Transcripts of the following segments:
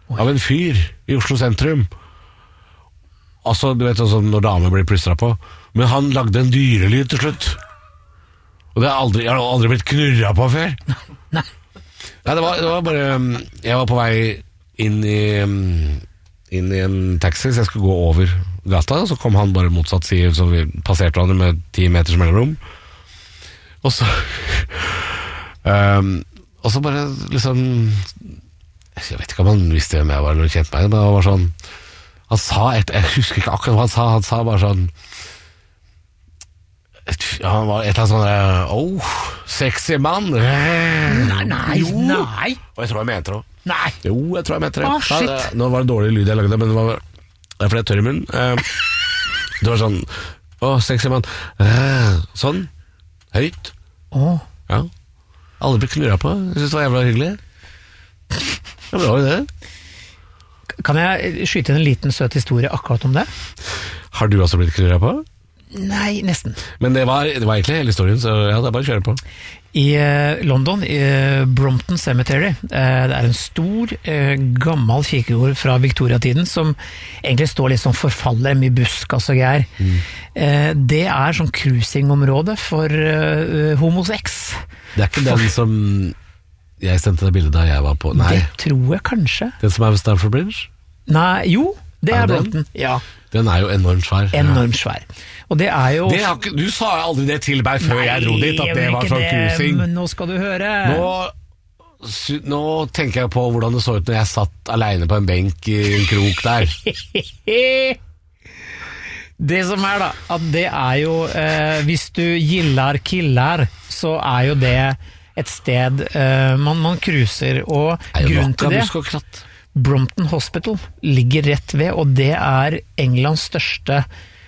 av en fyr i Oslo sentrum. Altså, du vet sånn når damer blir plystret på. Men han lagde en dyrelyd til slutt. Og jeg har aldri blitt knurret på før. Nei. Ja, det var bare jeg var på vei inn i en taxi, så jeg skulle gå over gata, så kom han bare motsatt side, så vi passerte han med 10 meters mellomrom. Og så bare liksom, jeg vet ikke om han visste hvem jeg var eller kjente meg, men det var sånn, han sa jeg husker ikke akkurat hva han sa bare sånn, han var et eller annet sånn sexy mann. Nei. Og jeg tror jeg mente det. Nei. Jo, jeg tror jeg mente det. Shit. Nå var det dårlig lyd jeg lagde, men det var fordi jeg tørr i munnen. Det var sånn, sexy mann. Sånn, høyt. Ja. Aldri ble knurret på. Jeg synes det var jævla hyggelig. Ja, det var jo det. Kan jeg skyte en liten søt historie akkurat om det? Har du også blitt knurret på? Nei, nesten. Men det var egentlig hele historien, så ja, det er bare å kjøre på. I London, i Brompton Cemetery, det er en stor, gammel kirkegård fra Victoria-tiden, som egentlig står litt sånn forfallet, mye buskas og greier. Det er sånn cruisingområde for homosex. Det er ikke den som jeg sendte det bildet da jeg var på. Nei. Det tror jeg kanskje. Den som er ved Stamford Bridge? Nei, jo, det er Brompton. Ja. Den er jo enormt svær. Enormt svær. Og det er jo... Du sa aldri det til meg før jeg dro dit, at det var sånn cruising. Men nå skal du høre. Nå tenker jeg på hvordan det så ut når jeg satt alene på en benk i en krok der. Det som er da, at det er jo, hvis du gillar killar, så er jo det et sted man cruiser, og grunnen til det... Brompton Hospital ligger rett ved, og det er Englands største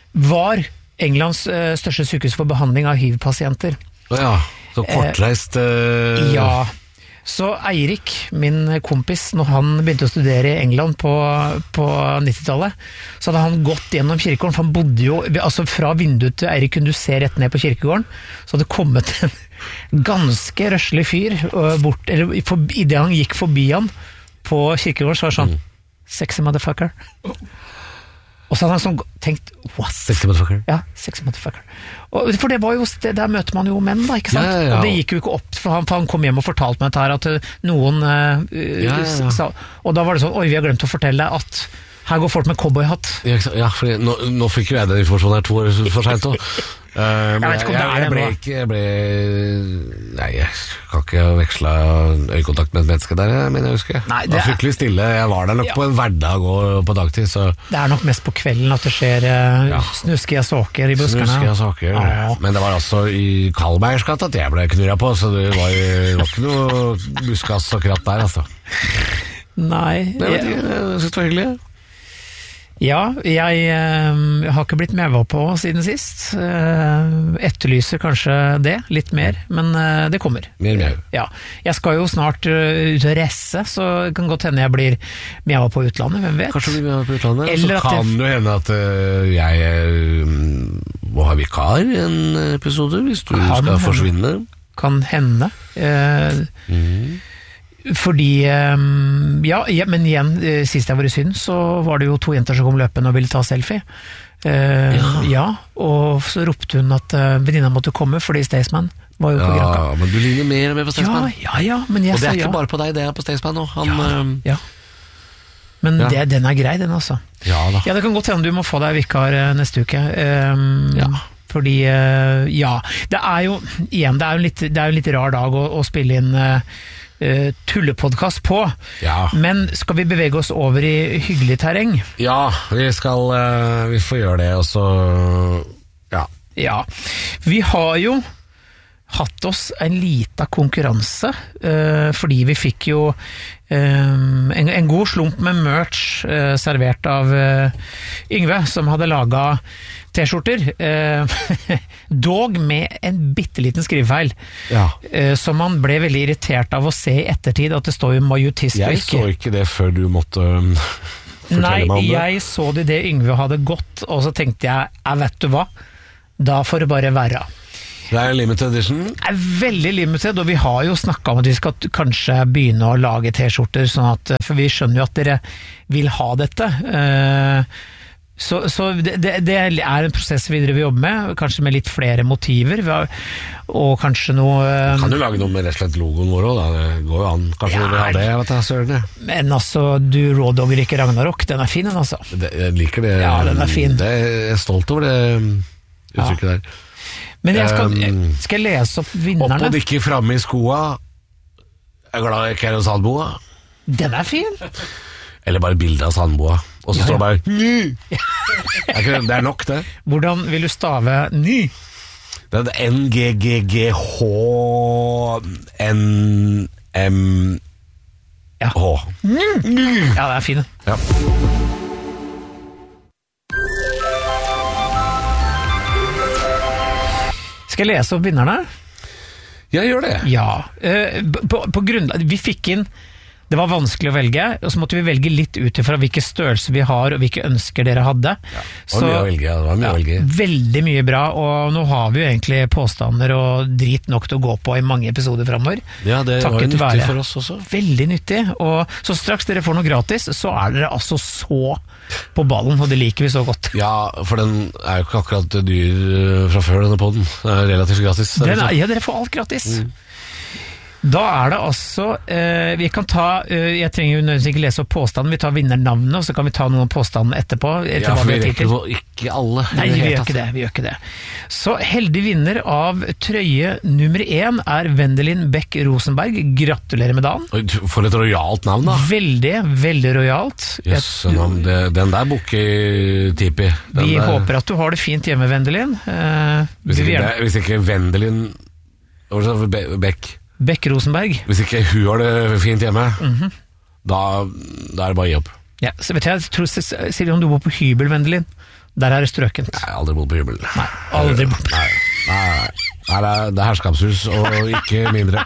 sykehus for behandling av HIV-pasienter. Ja, så kortreist... Ja, så Eirik, min kompis, når han begynte å studere i England på 90-tallet, så hadde han gått gjennom kirkegården, for han bodde jo, altså fra vinduet til Eirik kunne du se rett ned på kirkegården, så hadde det kommet en ganske røslig fyr bort, eller i det han gikk forbi han, på kirkegården, så var det sånn sexy motherfucker. Og så hadde han sånn tenkt what? Sexy motherfucker? Ja, sexy motherfucker. For det var jo, der møter man jo menn da, ikke sant? Ja. Og det gikk jo ikke opp, for han kom hjem og fortalte meg dette her, at noen sa, og da var det sånn, oi, vi har glemt å fortelle deg at her går folk med cowboyhatt. Ja, for nå fikk jo jeg den informasjonen her 2 år for sent også. Jeg vet ikke om det er det nå. Nei, jeg kan ikke veksle øyekontakt med et menneske der, men jeg husker. Nei, det var fryktelig stille. Jeg var der nok på en hverdag og på dagtid, så... Det er nok mest på kvelden at det skjer snuskige saker i buskene. Snuskige saker, men det var altså i Kalmeirskat at jeg ble knurret på, så det var ikke noe buskas og kratt der, altså. Nei. Jeg synes det var hyggelig. Ja, jeg har ikke blitt meva på siden sist. Etterlyser kanskje det, litt mer, men det kommer. Mer mjau. Ja, jeg skal jo snart ut og reise, så det kan godt hende jeg blir meva på utlandet, hvem vet? Kanskje du blir meva på utlandet, eller så kan det hende at jeg må ha vikar i en episode, hvis du skal forsvinne. Kan hende. Fordi, men igjen, sist jeg var i Syden, så var det jo 2 jenter som kom løpende og ville ta selfie. Og så ropte hun at venninna måtte komme, fordi Staysman var jo på Granka. Ja, men du ligner mer og mer på Staysman. Ja, men jeg sa ja. Og det er ikke bare på deg, det er på Staysman nå. Men den er grei, den altså. Ja da. Ja, det kan godt hende du må få deg vikar neste uke. Fordi, det er jo igjen, det er jo litt rar dag å spille inn tullepodcast på, men skal vi bevege oss over i hyggelig terreng? Ja, vi får gjøre det, og så vi har jo hatt oss en liten konkurranse, fordi vi fikk jo en god slump med merch servert av Yngve, som hadde laget T-skjorter, dog med en bitteliten skrivefeil, som man ble veldig irritert av å se i ettertid, at det står jo majutist og ikke. Jeg så ikke det før du måtte fortelle meg om det. Nei, jeg så det Yngve hadde gått, og så tenkte jeg vet du hva, da får det bare være. Det limited edition? Det veldig limited, og vi har jo snakket om at vi skal kanskje begynne å lage t-skjorter, sånn at, for vi skjønner jo at dere vil ha dette. Så det en prosess vi driver jobber med, kanskje med litt flere motiver, og kanskje noe... Kan du lage noe med rett og slett logoen vår også, da? Det går jo an. Kanskje du vil ha det, jeg vet da, søren. Men altså, du rådogger ikke Ragnarok, den fin, den altså. Jeg liker det. Ja, den fin. Jeg stolt over det uttrykket der. Men skal jeg lese opp vinnerne? Opp og dikke fremme i skoa. Jeg glad jeg ikke en sandboa. Den fin. Eller bare bildet av sandboa. Og så står det bare ny. Det nok det. Hvordan vil du stave ny? Det N-G-G-G-H N-M-H. Ja, det fin. Ja. Skal jeg lese opp vinnerne? Jeg gjør det. Ja, på grunnlag, vi fikk inn, det var vanskelig å velge, og så måtte vi velge litt ut fra hvilke størrelser vi har, og hvilke ønsker dere hadde. Ja, det var mye å velge. Veldig mye bra, og nå har vi jo egentlig påstander og drit nok til å gå på i mange episoder fremover. Ja, det var jo nyttig for oss også. Veldig nyttig, og så straks dere får noe gratis, så dere altså så på ballen, og det liker vi så godt. Ja, for den jo ikke akkurat dyr fra før, denne podden. Det relativt gratis. Ja, dere får alt gratis. Da det altså, vi kan ta, jeg trenger jo nødvendigvis ikke lese opp påstanden, vi tar vinnernavnet, og så kan vi ta noen påstander etterpå. Ja, for vi rekker jo ikke alle. Nei, vi gjør ikke det. Så heldig vinner av trøye nummer 1 Wendelin Beck Rosenberg. Gratulerer med dagen. For et rojalt navn da. Veldig, veldig rojalt. Yes, den der bukker Tipi. Vi håper at du har det fint hjemme, Wendelin. Hvis ikke Wendelin Beck Beck Rosenberg. Hvis ikke hun har det fint hjemme, da det bare å gi opp. Ja, så vet jeg tror Silje, om du bor på hybel, Wendelin, der det strøkent. Nei, aldri bodd på hybel. Nei, aldri bodd. Nei, det herskapshus, og ikke mindre.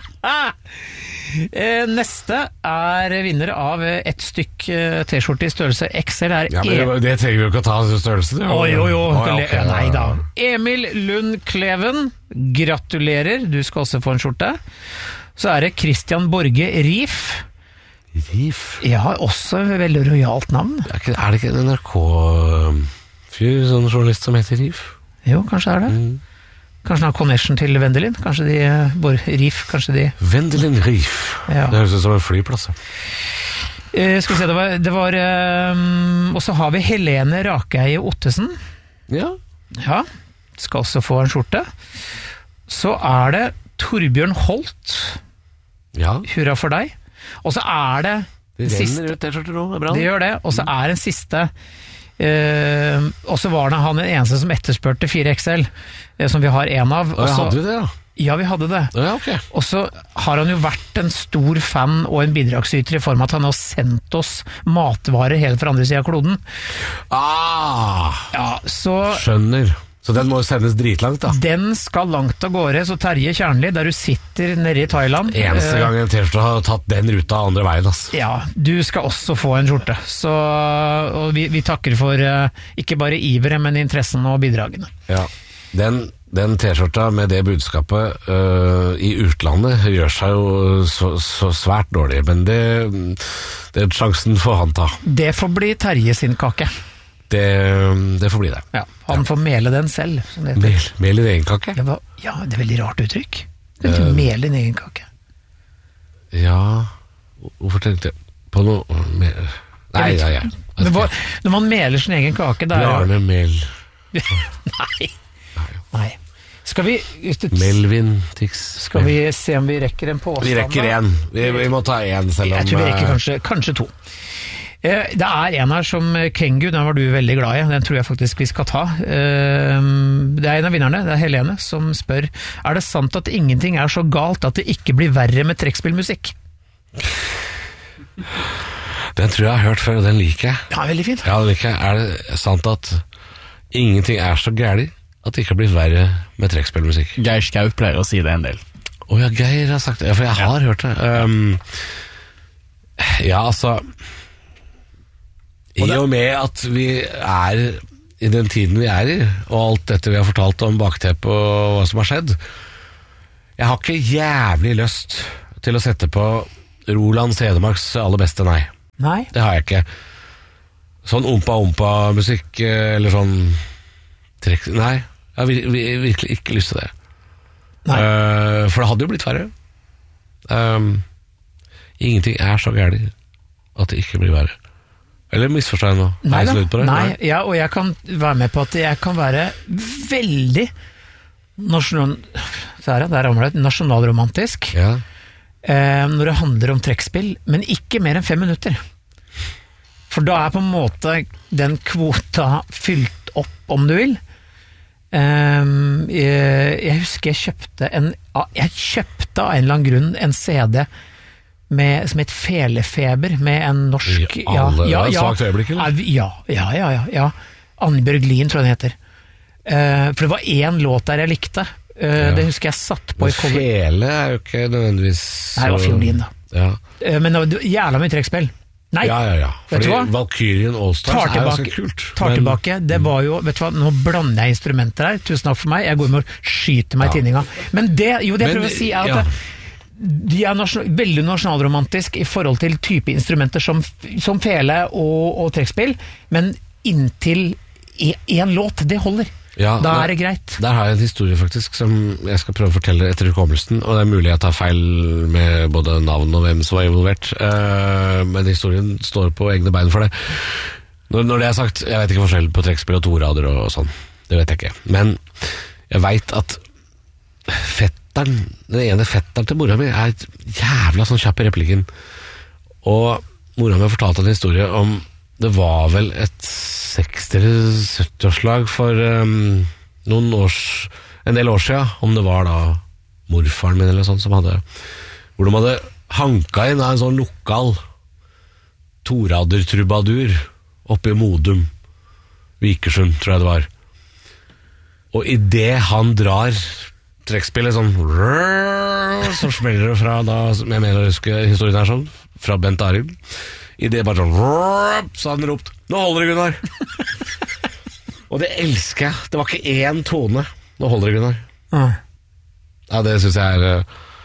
Neste vinner av et stykk t-skjorte i størrelse XL. Ja, men det trenger vi jo ikke å ta størrelse. Jo. Nei da. Emil Lund Kleven, gratulerer, du skal også få en skjorte. Så det Christian Borge Rif. Rif? Ja, også et veldig rojalt navn. Det ikke en NRK-fyr, sånn journalist som heter Rif? Jo, kanskje det. Kanskje han har connection til Wendelin? Kanskje Rif, kanskje de... Wendelin Rif. Ja. Det høres ut som en flyplass. Skal vi se, det var og så har vi Helene Rakeie Ottesen. Ja. Ja, skal også få en skjorte. Så det Torbjørn Holt. Ja. Hurra for deg. Og så det siste... renner ut t-skjorter nå, det bra. Det gjør det, og så en siste... og så var det han den eneste som etterspørte 4XL, som vi har en av. Hadde vi det da? Ja, vi hadde det. Ja, ok. Og så har han jo vært en stor fan og en bidragsyter i form av at han har sendt oss matvarer helt fra andre siden av kloden. Ja, så... Skjønner. Så den må jo sendes dritlangt da? Den skal langt av gårde, så Terje Kjernli, der du sitter nede i Thailand... Eneste gang en t-skjorte har tatt den ruta andre veien, ass. Ja, du skal også få en skjorte. Så, og vi takker for ikke bare iveret, men interessen og bidragene. Ja, den t-skjorta med det budskapet i utlandet gjør seg jo så svært dårlig, men det sjansen får han ta. Det får bli Terje sin kake. Det får bli det. Ja, han får mele den selv, som det heter. Mele din egen kake? Ja, det veldig rart uttrykk. Du vil ikke mele din egen kake. Ja, hvorfor tenkte jeg på noe mer? Nei. Når man meler sin egen kake, Bjarne Mel. Nei. Skal vi... Melvin Tix. Skal vi se om vi rekker en påstand? Vi rekker en. Vi må ta en selv om... Jeg tror vi rekker kanskje 2. Det en her som Kengu, den var du veldig glad i, den tror jeg faktisk vi skal ta. Det en av vinnerne, det Helene, som spør, det sant at ingenting så galt at det ikke blir verre med trekkspillmusikk? Den tror jeg har hørt før, og den liker jeg. Ja, veldig fint. Ja, den liker jeg. Det sant at ingenting så gærlig at det ikke blir verre med trekkspillmusikk? Geir Skau pleier å si det en del. Ja, Geir har sagt det, for jeg har hørt det. Ja, altså... I og med at vi i den tiden vi er i, og alt dette vi har fortalt om bakteppet og hva som har skjedd, jeg har ikke jævlig lyst til å sette på Roland Sedemarks aller beste, nei. Nei? Det har jeg ikke. Sånn ompa-ompa-musikk, eller sånn trekk... Nei, jeg har virkelig ikke lyst til det. For det hadde jo blitt verre. Ingenting er så gærlig at det ikke blir verre. Eller misforstår jeg nå? Nei, ja, og jeg kan være med på at jeg kan være veldig nasjonalromantisk når det handler om trekkspill, men ikke mer enn 5 minutter. For da er på en måte den kvota fylt opp, om du vil. Jeg husker jeg kjøpte av en eller annen grunn en CD som het Felefeber, med en norsk svagt øyeblikk, eller? Ja. Annbjørg Lien, tror jeg den heter. For det var en låt der jeg likte. Det husker jeg satt på i cover. Fele er jo ikke nødvendigvis Nei, det var fiolin da. Men det var jævla mye trekkspill. Nei, fordi Valkyrien Allstars er jo så kult. Tar tilbake, det var jo, vet du hva, nå blander jeg instrumenter her, tusen takk for meg, jeg går med å skyte meg i tinninga. Men det jeg prøver å si er at de er veldig nasjonalromantisk i forhold til type instrumenter som fele og trekkspill, men inntil en låt, det holder. Da er det greit. Der har jeg en historie faktisk som jeg skal prøve å fortelle etter hukommelsen, og det er mulig jeg tar feil med både navn og hvem som var involvert, men historien står på egne bein for det. Når det er sagt, jeg vet ikke forskjell på trekkspill og torader og sånn, det vet jeg ikke, men jeg vet at den ene fetteren til mora mi er jævla sånn kjapp i replikken, og mora mi har fortalt en historie om det var vel et 60- eller 70-årslag for en del år siden, om det var da morfaren min eller sånn som hadde, hvor de hadde hanka inn av en sånn lokal torader-trubadur oppe i Modum, Vikersund, tror jeg det var. Og i det han drar trekkspillet sånn, så smeller det fra da, jeg mener å huske historien her sånn, fra Bent Arild. I det bare sånn, så hadde han ropt, nå holder det, Gunnar. Og det elsker jeg. Det var ikke én tone. Nå holder det, Gunnar. Ja, det synes jeg er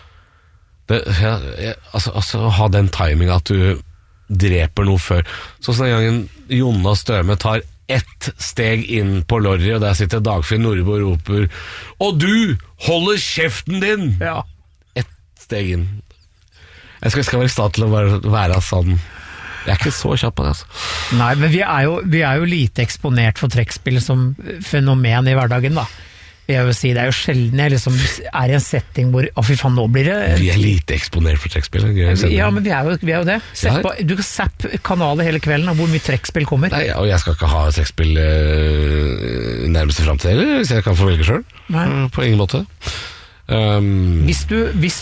altså å ha den timingen at du dreper noe før. Sånn som den gangen Jonas Støme tar ett steg inn på Lorry, og der sitter Dagfinn Nordbo og roper, og du holder kjeften din! Ja. Ett steg inn. Jeg skal være i stand til å være sånn. Jeg er ikke så kjapp på det, altså. Nei, men vi er jo lite eksponert for trekkspill som fenomen i hverdagen, da. Jeg vil si, det er jo sjelden jeg liksom er i en setting hvor, fy faen, nå blir det... Vi er lite eksponert for trekkspill. Ja, men vi er jo det. Du kan zappe kanalet hele kvelden av hvor mye trekkspill kommer. Nei, og jeg skal ikke ha trekkspill nærmeste fremtid, eller hvis jeg kan få velge selv. På ingen måte. Hvis du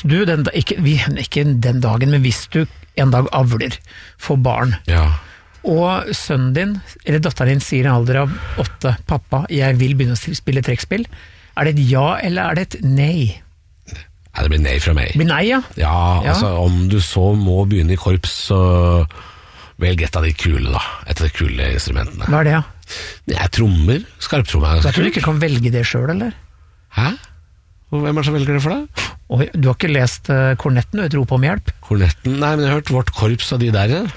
ikke den dagen, men hvis du en dag avler for barn, og sønnen din, eller datteren din sier i en alder av 8, pappa, jeg vil begynne å spille trekkspill, er det et ja, eller er det et nei? Nei, det blir nei fra meg. Det blir nei, ja? Ja, altså, om du så må begynne i korps, så velg et av de kule, da. Et av de kule instrumentene. Hva er det, ja? Det er trommer, skarptrommer. Jeg tror du ikke kan velge det selv, eller? Hæ? Hvem er det som velger det for deg? Du har ikke lest Kornetten, et rop om hjelp? Kornetten? Nei, men jeg har hørt Vårt korps av de der, ja.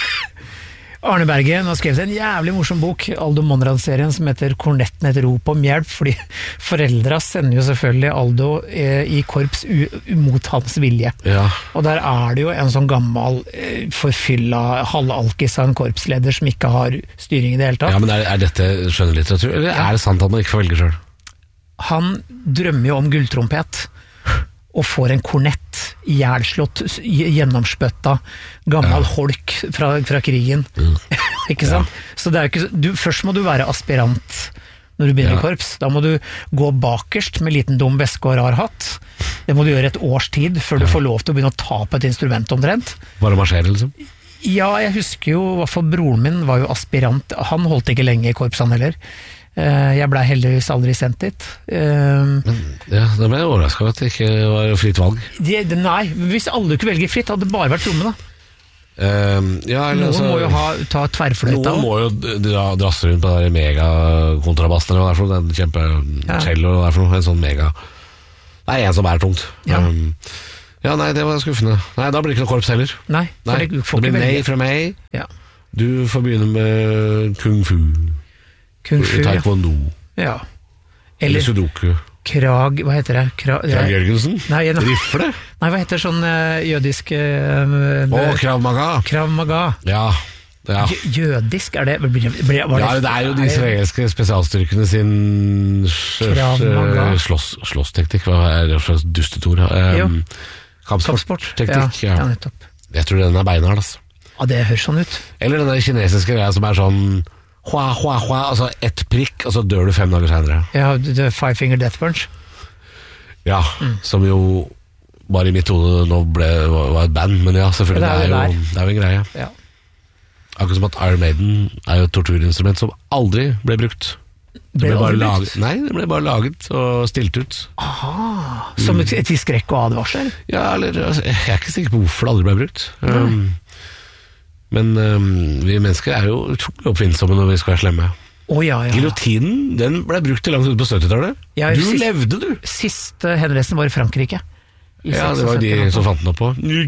Arne Bergen har skrevet en jævlig morsom bok, Aldo Monrad-serien, som heter Kornetten, et rop om hjelp, fordi foreldra sender jo selvfølgelig Aldo i korps mot hans vilje. Ja. Og der er det jo en sånn gammel forfylla halvalkis av en korpsleder som ikke har styring i det hele tatt. Ja, men er dette skjønnlitteratur, eller er det sant at man ikke får velge selv? Han drømmer jo om gulltrompet, og får en kornett, jernslått, gjennomspøtta, gammel holk fra krigen. Ikke sant? Så det er jo ikke, først må du være aspirant når du begynner i korps. Da må du gå bakerst med liten dum veske og rar hatt. Det må du gjøre et års tid før du får lov til å begynne å ta på et instrument omtrent. Bare marsjere, liksom? Ja, jeg husker jo, i hvert fall broren min var jo aspirant. Han holdt ikke lenge i korps, han heller. Jeg ble heldigvis aldri sendt dit. Men ja, da ble jeg overrasket at det ikke var fritt valg. Nei, hvis alle kunne velge fritt, hadde det bare vært tromme, da. Eller, Noen må jo ta tverrfløyta. Noen må jo drasse rundt på den der megakontrabassen, eller hva det er for noe, den kjempe-cello, eller hva det er for noe, en sånn mega. Det er en som er tungt. Nei, det var skuffende. Nei, da blir det ikke noe korps heller. Nei, det blir nei fra meg. Ja. Du får begynne med kung fu. Taekwondo. Ja. Eller sudoku. Krag, hva heter det? Krag Jørgensen? Rifle? Nei, hva heter sånn jødisk Krav Maga. Krav Maga. Ja. Jødisk, er det det er jo de israelske spesialstyrkene sin slåssteknikk. Hva er det for dustetord? Kampsportteknikk. Ja, nettopp. Jeg tror den er beinhard, altså. Ja, det høres sånn ut. Eller den der kinesiske greia som er sånn altså ett prikk, og så dør du 5 dager senere. Ja, the Five Finger Death Punch. Ja, som jo bare i mitt hode nå var et band, men ja, selvfølgelig, det er jo en greie. Ja. Akkurat som at Iron Maiden er jo et torturinstrument som aldri ble brukt. Det ble bare laget og stilt ut. Aha, som et skrekk og advarsel? Ja, eller jeg er ikke sikker på hvorfor det aldri ble brukt. Men vi mennesker er jo utrolig oppfinnsomme når vi skal være slemme. Giljotinen, den ble brukt til langt ut på 70-tallet. Levde du! Siste hendelsen var i Frankrike. Ja, det var jo de som fant den opp på.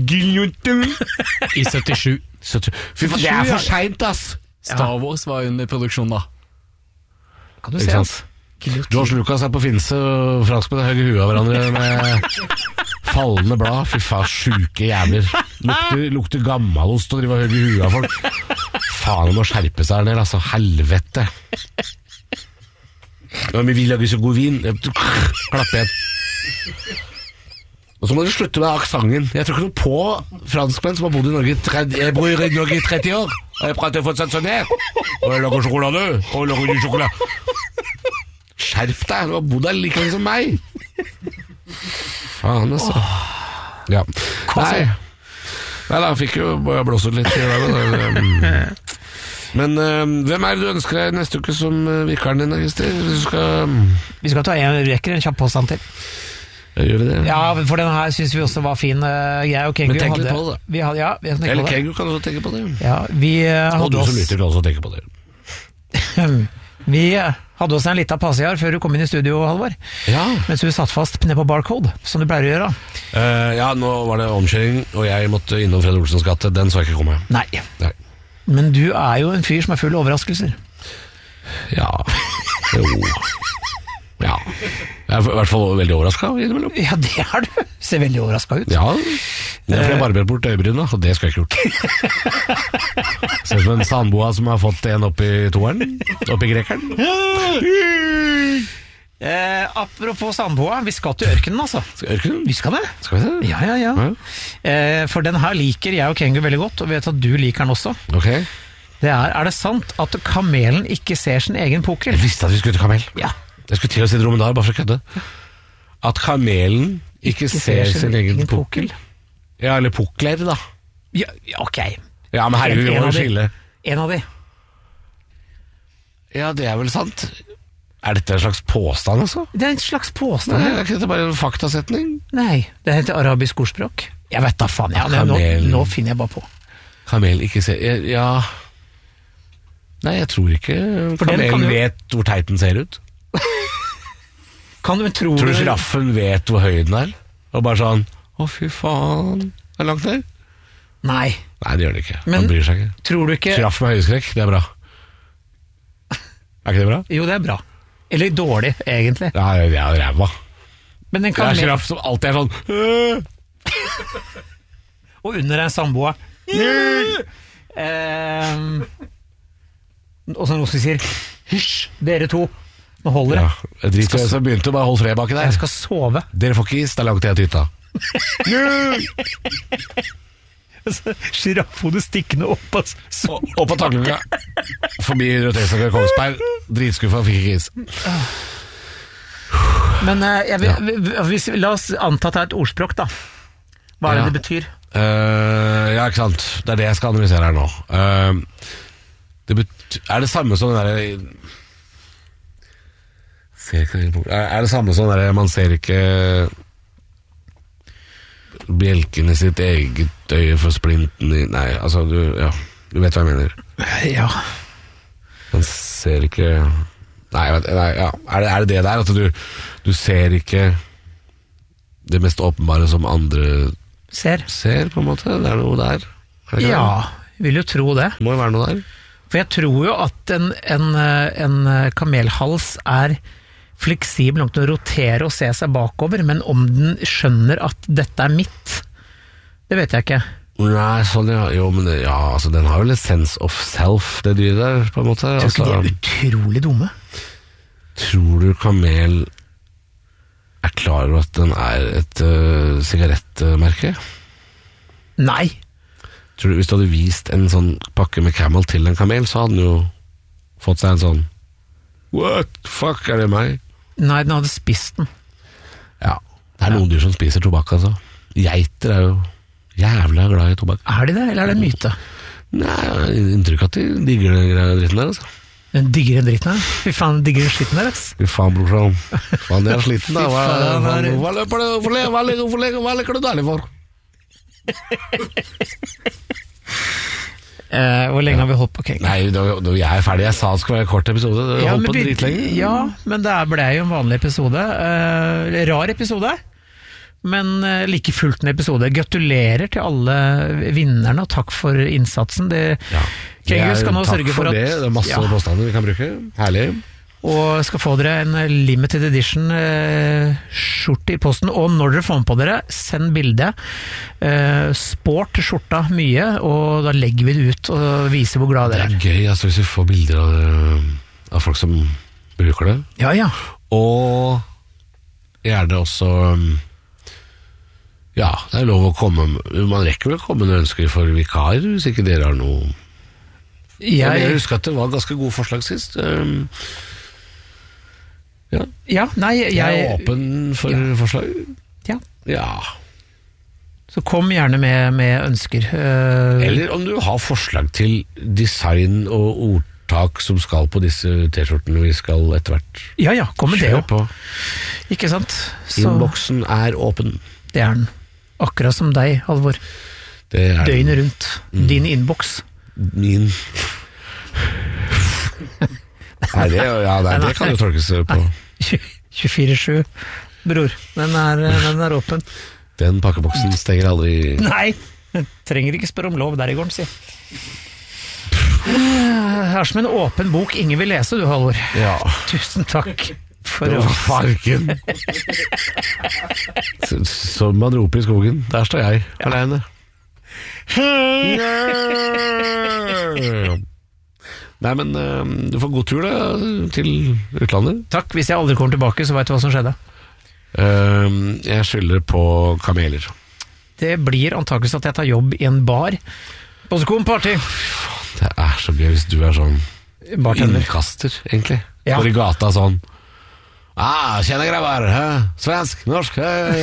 I 77. Fy faen, det er for sent, ass! Star Wars var under produksjon da. Kan du se, ass? George Lucas er på finse, og franskmenn høyger huet av hverandre med fallende blad. Fy faen, syke jævler. Lukter gammalost og driver høyger huet av folk. Faen, de må skjerpe seg her nede, altså. Helvete. Men vi lager så god vin. Klapp igjen. Og så må dere slutte med aksangen. Jeg tror ikke noe på franskmenn som har bodd i Norge jeg bor i Norge i 30 år, og jeg prater fortsatt sånn her. Og jeg lager sjokolade, og jeg lager sjokolade. Skjerp deg, du har bodd der like lenge som meg. Faen, altså. Ja. Nei da, fikk jo blåst ut litt i dag. Men hvem er det du ønsker deg neste uke som vikaren din, Christer? Vi skal rekke en kjapp påstand til. Gjør vi det? Ja, for denne her synes vi også var fin. Jeg og Kengu men tenk litt på det. Eller Kengu kan også tenke på det. Ja, og du som lytter kan også tenke på det. Vi hadde oss en liten passiar før du kom inn i studio, Halvor. Ja. Mens du satt fast ned på Barcode, som du pleier å gjøre. Ja, nå var det omkjøring, og jeg måtte innom Fred Olsens gate. Den så jeg ikke komme. Nei. Men du er jo en fyr som er full av overraskelser. Ja. Jo. Ja. Jeg er i hvert fall veldig overrasket innimellom. Ja, det er du. Ser veldig overrasket ut. Ja, det er fordi jeg barbert bort øyebrynene, og det skal jeg ikke gjort. Ser ut som en sandboa som har fått en opp i toeren, opp i grekeren. Apropos sandboa, vi skal til ørkenen, altså. Ørkenen? Vi skal det. Skal vi det? Ja. For den her liker jeg og Kengu veldig godt, og vet at du liker den også. Ok. Er det sant at kamelen ikke ser sin egen pukkel? Jeg visste at vi skulle til kamel. Ja. Jeg skulle til å si dromedar, bare for å kødde. At kamelen ikke ser sin egen pukkel. Ja, eller pukler, da. Ja, ok. Ja, men herregud, vi må jo skille. En av de. Ja, det er vel sant. Er dette en slags påstand, altså? Det er en slags påstand. Nei, er ikke dette bare en faktasetning? Nei, det heter arabisk ordspråk. Jeg vet da faen, nå finner jeg bare på. Kamel ikke ser... Ja... Nei, jeg tror ikke kamelen vet hvor teit den ser ut. Tror du giraffen vet hvor høy den er? Og bare sånn, å fy faen, er det langt der? Nei, det gjør det ikke, han bryr seg ikke. Tror du ikke... Giraff med høydeskrekk, det er bra. Er ikke det bra? Jo, det er bra. Eller dårlig, egentlig. Ja, det er ræva. Men det er giraff som alltid er sånn og under en samboa og så noe som sier hysj, dere to, nå holder det. Ja, jeg driter jeg begynte bare hold fred baki der. Jeg skal sove. Dere får ikke is, det er langt til jeg tytta. Giraffhodet stikkende opp på taklinga. Forbi Rødteksaker Kongsberg. Dritskuffa, fikk ikke is. Men la oss anta at det er et ordspråk, da. Hva er det betyr? Ja, ikke sant. Det er det jeg skal analysere her nå. Er det samme som den der er det samme som den der man ser ikke bjelken i sitt eget øye for splinten i... Nei, altså, du vet hva jeg mener. Ja. Man ser ikke... Nei, ja. Er det der? At du ser ikke det mest åpenbare som andre ser, på en måte? Det noe der? Ja, vil jo tro det. Må jo være noe der. For jeg tror jo at en kamelhals fleksibel nok til å rotere og se seg bakover, men om den skjønner at dette mitt, det vet jeg ikke. Nei, sånn jo, men altså, den har jo litt sense of self, det dyret der, på en måte. Jeg tror ikke de utrolig dumme. Tror du kamel klar over at den et sigarettmerke? Nei. Tror du, hvis du hadde vist en sånn pakke med Camel til en kamel, så hadde den jo fått seg en sånn what the fuck, det meg? Nei, den hadde spist den. Ja, det noen dyr som spiser tobakk, altså. Geiter jo jævla glad i tobakk. De det, eller det myte? Nei, inntrykk at de digger den dritten der, altså. Den digger den dritten her? Fy faen, digger den skitten der, altså. Fy faen, brorsan. Faen, jeg sliten da. Hva leker du dærlig for? Hvor lenge har vi holdt på? Okay. Nei, jeg ferdig. Jeg sa det skulle være en kort episode. Det holdt på dritlenge. Ja, men det ble jo en vanlig episode. Rar episode, men like fullt en episode. Gratulerer til alle vinnerne, og takk for innsatsen. Kengu skal nå sørge for at... Det er masse påstander vi kan bruke. Herlig. Og skal få dere en limited edition skjorte i posten, og når dere får med på dere, send bilde. Sport skjorta mye, og da legger vi det ut og viser hvor glad dere Det gøy, altså, hvis vi får bilder av folk som bruker det. Ja. Og gjerne også det lov å komme. Man rekker vel å komme med ønsker for vikar, hvis ikke dere har noe. Jeg husker at det var ganske gode forslag sist. Jeg er åpen for forslag. Ja. Så kom gjerne med ønsker. Eller om du har forslag til design og ordtak som skal på disse t-skjortene vi skal etter hvert. Ja, kom med det på. Ikke sant? Innboksen åpen. Det den. Akkurat som deg, Halvor. Døgnet rundt. Din innboks. Min... Nei, det kan jo tolkes på 24/7, bror. Den åpen. Den pakkeboksen stenger aldri. Nei, trenger ikke spørre om lov der i gården, si. Her som en åpen bok ingen vil lese, du, Halvor. Ja. Tusen takk for det var farken. Som man roper i skogen. Der står jeg, alene. Nei, men du får god tur da, til utlandet. Takk, hvis jeg aldri kommer tilbake, så vet du hva som skjedde. Jeg skylder på kameler. Det blir antakeligvis at jeg tar jobb i en bar. Bossekom-party. Det så gøy hvis du sånn innkaster, egentlig. For i gata sånn kjenner grabbar, svensk, norsk,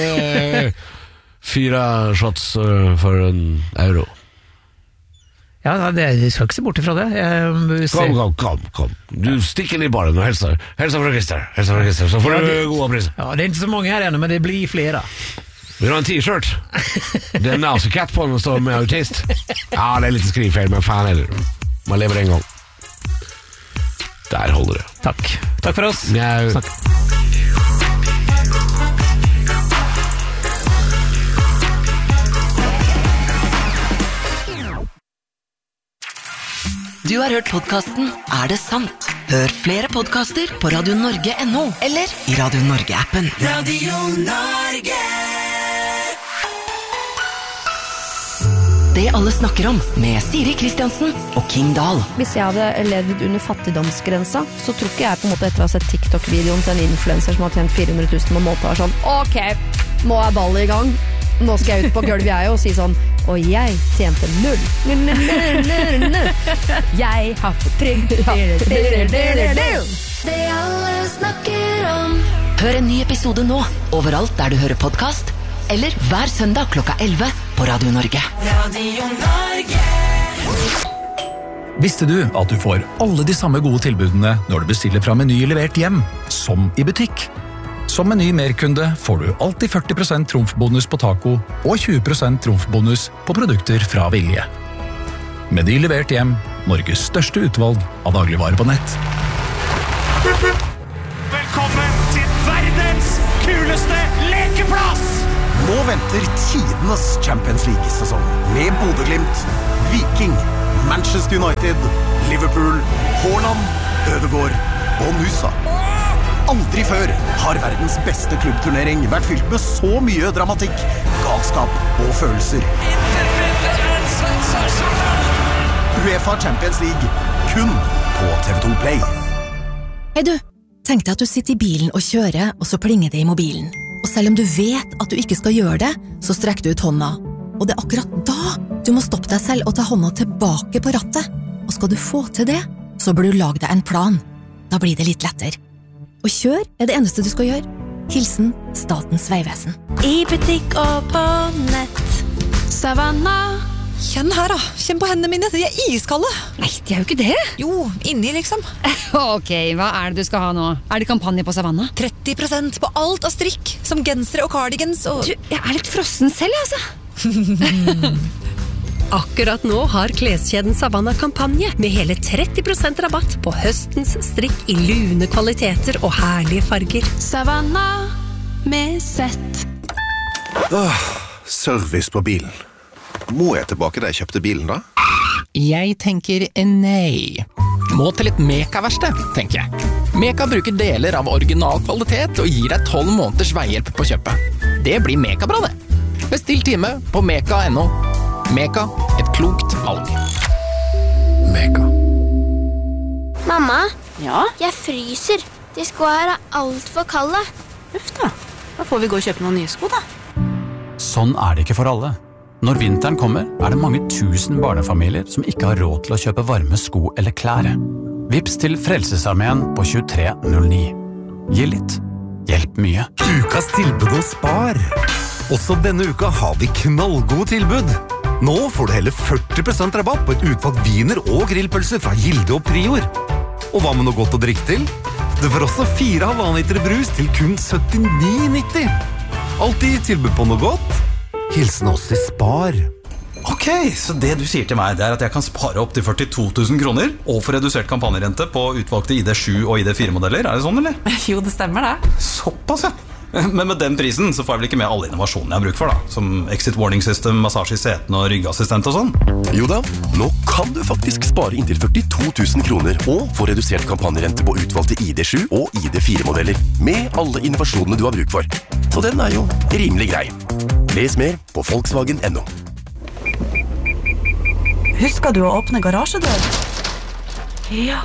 4 shots for €1. Ja, det skal ikke se bort ifra det. Kom. Du stikker inn i baren og helser fra Christer, så får du gode priser. Ja, det ikke så mange her ennå, men det blir flere. Vil du ha en t-shirt? Det en mousekatt på den og står med autist. Ja, det litt skrivfeil, men faen heller. Man lever en gang. Der holder det. Takk for oss. Snakk. Du har hørt podcasten Er det sant? Hør flere podcaster på radionorge.no eller i Radio Norge-appen. Radio Norge! Det alle snakker om med Siri Kristiansen og King Dahl. Hvis jeg hadde levd under fattigdomsgrensa, så tror ikke jeg på en måte etter å ha sett TikTok-videoen til en influencer som har tjent 400 000 på måte, sånn, ok, nå ballet i gang. Nå skal jeg ut på gulvet jeg og si sånn, og jeg tjente 0. Jeg har fått trygg. Det alle snakker om. Hør en ny episode nå, overalt der du hører podcast, eller hver søndag klokka 11 på Radio Norge. Radio Norge. Visste du at du får alle de samme gode tilbudene når du bestiller fra Meny levert hjem, som i butikk? Så Som Meny Merkunde får du alltid 40% trumfbonus på taco og 20% trumfbonus på produkter fra Vilje. Meny levert hjem, Norges største utvalg av dagligvarer på nett. Velkommen til verdens kuleste lekeplass! Nå venter tidenes Champions League-sesong med Bodø/Glimt, Viking, Manchester United, Liverpool, Haaland, Ødegaard og Nusa. Aldri før har verdens beste klubbturnering vært fylt med så mye dramatikk, galskap og følelser. UEFA Champions League, kun på TV2 Play. Hei du, tenk deg at du sitter i bilen og kjører, og så plinger det i mobilen. Og selv om du vet at du ikke skal gjøre det, så strekker du ut hånda. Og det akkurat da du må stoppe deg selv og ta hånda tilbake på rattet. Og skal du få til det, så bør du lage deg en plan. Da blir det litt lettere. Og kjør det eneste du skal gjøre. Hilsen Statens Vegvesen. I butikk og på nett. Savanna. Kjenn her da, kjenn på hendene mine, de iskalde. Nei, de jo ikke det. Jo, inni liksom. Ok, hva det du skal ha nå? Det kampanje på Savanna? 30% på alt av strikk, som gensere og cardigans og... Du, jeg litt frossen selv, altså. Akkurat nå har kleskjeden Savanna kampanje med hele 30% rabatt på høstens strikk i lune kvaliteter og herlige farger. Savanna med sett. Service på bilen. Må jeg tilbake da jeg kjøpte bilen da? Jeg tenker nei. Må til et Meka-verksted, tenker jeg. Meka bruker deler av original kvalitet og gir deg 12 måneders veihjelp på kjøpet. Det blir Meka-bra det. Bestill time på meka.no. Meka, et klokt valg. Meka. Mamma? Ja? Jeg fryser. De skoene alt for kalde. Uff da. Da får vi gå og kjøpe noen nye sko da. Sånn det ikke for alle. Når vinteren kommer, det mange tusen barnefamilier som ikke har råd til å kjøpe varme sko eller klær. Vips til Frelsesarmeen på 2309. Gi litt. Hjelp mye. Ukas tilbud hos Spar. Også denne uka har vi knallgode tilbud. Nå får du hele 40% rabatt på et utvalg viner og grillpølser fra Gilde og Prior. Og hva med noe godt å drikke til? Du får også 4 halvanliter brus til kun 79,90. Alltid tilbud på noe godt. Hilsen oss i Spar. Ok, så det du sier til meg det at jeg kan spare opp til 42 000 kroner og få redusert kampanjerente på utvalgte ID7 og ID4-modeller. Det sånn, eller? Jo, det stemmer det. Såpass, ja. Men med den prisen så får jeg vel ikke med alle innovasjonene jeg har bruk for da, som exit warning system, massasje i seten og ryggassistent og sånn. Jo da, nå kan du faktisk spare inntil 42 000 kroner og få redusert kampanjerente på utvalgte ID7 og ID4-modeller med alle innovasjonene du har bruk for. Så den jo rimelig grei. Les mer på Volkswagen.no. Husker du å åpne garasjedør? Ja.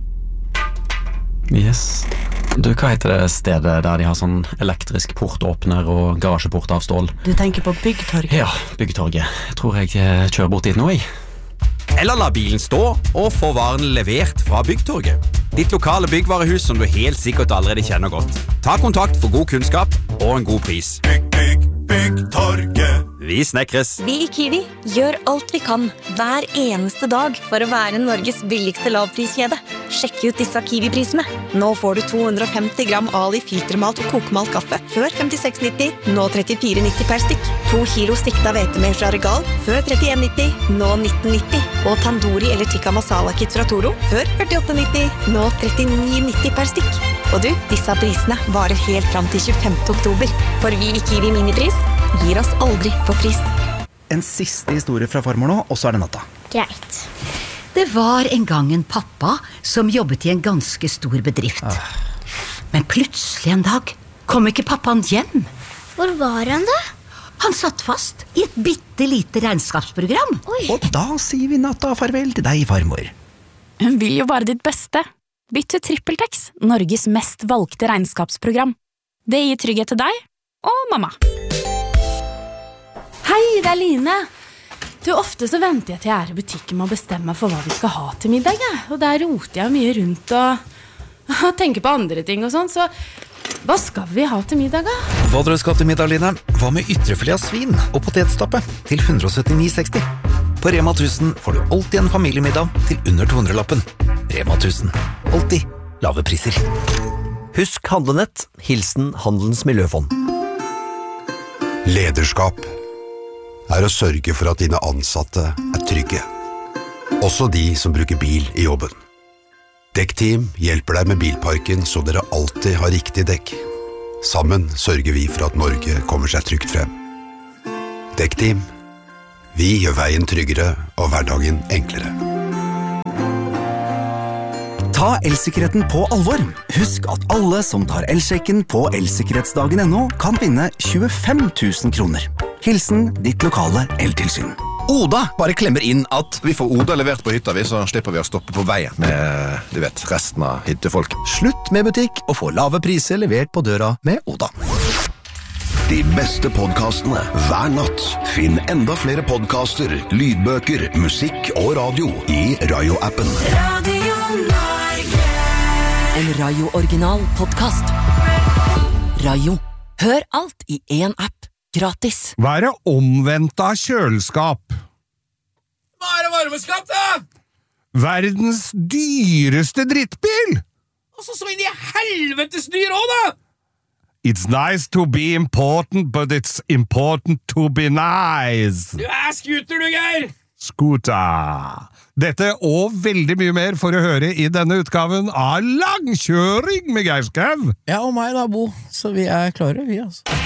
Yes. Du, hva heter det stedet der de har sånn elektrisk portåpner og garasjeport av stål? Du tenker på Byggtorget? Ja, Byggtorget. Jeg tror jeg kjører bort dit nå, jeg. Eller la bilen stå og få varen levert fra Byggtorget. Ditt lokale byggvarehus som du helt sikkert allerede kjenner godt. Ta kontakt for god kunnskap og en god pris. Byggtorget. Vi snekres. Vi i Kiwi gjør alt vi kan hver eneste dag for å være Norges billigste lavpriskjede. Sjekk ut disse Kiwi-prisene. Nå får du 250 gram Ali filtermalt og kokemalt kaffe før 56,90, nå 34,90 per stikk. 2 kilo stikta hvetemel fra Regal før 31,90, nå 19,90. Og tandoori eller tikka masala kit fra Toro før 48,90, nå 39,90 per stikk. Og du, disse prisene varer helt fram til 25. oktober. For vi i Kiwi Minipris gir oss aldri på pris. En siste historie fra farmor nå, og så det natta. Greit. Det var en gang en pappa som jobbet i en ganske stor bedrift. Men plutselig en dag kom ikke pappaen hjem. Hvor var han da? Han satt fast i et bittelite regnskapsprogram. Oi. Og da sier vi natta farvel til deg, farmor. Hun vil jo bare ditt beste. Bytt til TrippelTex, Norges mest valgte regnskapsprogram. Det gir trygghet til deg og mamma. Hei, det Line. Du, ofte så venter jeg til jeg i butikken med å bestemme for hva vi skal ha til middag. Og der roter jeg mye rundt og tenker på andre ting og sånn, så hva skal vi ha til middag da? Hva dere skal til middag, Line? Hva med ytrefilet av svin og potetstappe til 179,60? På Rema 1000 får du alltid en familiemiddag til under 200-lappen. Rema 1000. Alltid lave priser. Husk handlenett. Hilsen Handelens Miljøfond. Lederskap er å sørge for at dine ansatte er trygge. Også de som bruker bil i jobben. Dekkteam hjelper deg med bilparken så dere alltid har riktig dekk. Sammen sørger vi for at Norge kommer seg trygt frem. Dekkteam. Vi gjør veien tryggere og hverdagen enklere. Ta elsikkerheten på alvor. Husk at alle som tar elsjekken på elsikkerhetsdagen.no kan vinne 25 000 kroner. Hilsen ditt lokale eltilsyn. Oda bare klemmer inn at vi får Oda levert på hytta, så slipper vi å stoppe på veien med, du vet, resten av hyttefolk. Slutt med butikk og få lave priser levert på døra med Oda. De beste podcastene hver natt. Finn enda flere podcaster, lydbøker, musikk og radio i Rayo-appen. Radio Norge. En Rayo-original podcast. Rayo. Hør alt i en app. Gratis. Hva det omvendt av kjøleskap? Hva det varmeskap, da? Verdens dyreste drittbil! Og så inn i helvetes dyr også, da! It's nice to be important, but it's important to be nice. Du scooter, du, Geir! Scooter. Dette og veldig mye mer for å høre i denne utgaven av Langkjøring med Geir Skau. Ja, og meg da, Bo. Så vi klare, vi altså.